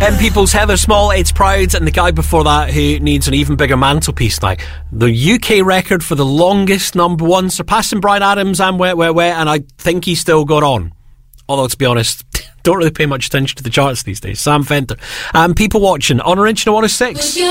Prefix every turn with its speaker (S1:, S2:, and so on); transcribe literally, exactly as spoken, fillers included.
S1: Ten People's Heather Small, It's Proud, and the guy before that who needs an even bigger mantelpiece now. The U K record for the longest number one, surpassing Bryan Adams and Wet Wet Wet, and I think he's still got on. Although, to be honest, don't really pay much attention to the charts these days. Sam Fenter. Um, people watching on Original one oh six.